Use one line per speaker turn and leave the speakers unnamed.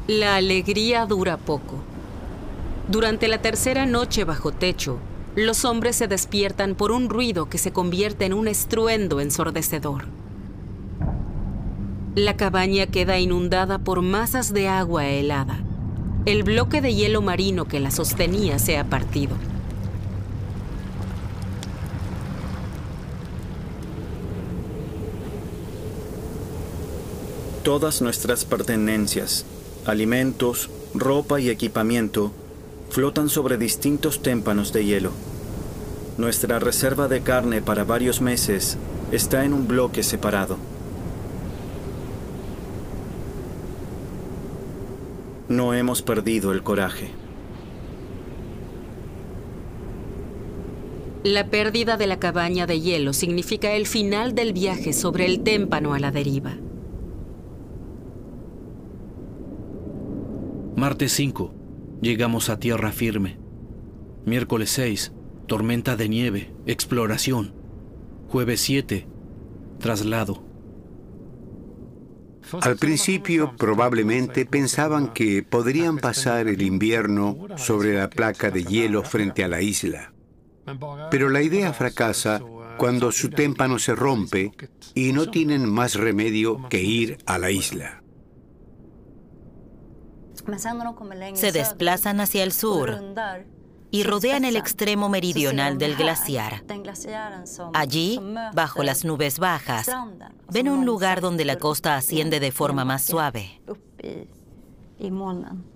La alegría dura poco. Durante la tercera noche bajo techo, los hombres se despiertan por un ruido que se convierte en un estruendo ensordecedor. La cabaña queda inundada por masas de agua helada. El bloque de hielo marino que la sostenía se ha partido.
Todas nuestras pertenencias, alimentos, ropa y equipamiento flotan sobre distintos témpanos de hielo. Nuestra reserva de carne para varios meses está en un bloque separado. No hemos perdido el coraje.
La pérdida de la cabaña de hielo significa el final del viaje sobre el témpano a la deriva.
Martes 5. Llegamos a tierra firme. Miércoles 6. Tormenta de nieve. Exploración. Jueves 7. Traslado.
Al principio, probablemente pensaban que podrían pasar el invierno sobre la placa de hielo frente a la isla. Pero la idea fracasa cuando su témpano se rompe y no tienen más remedio que ir a la isla.
Se desplazan hacia el sur y rodean el extremo meridional del glaciar. Allí, bajo las nubes bajas, ven un lugar donde la costa asciende de forma más suave.